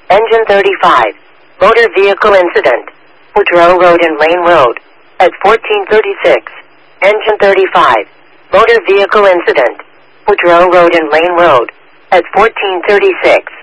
Engine 35. Motor vehicle incident. Woodrow Road and Lane Road. At 1436. Engine 35. Motor vehicle incident. Woodrow Road and Lane Road. At 1436.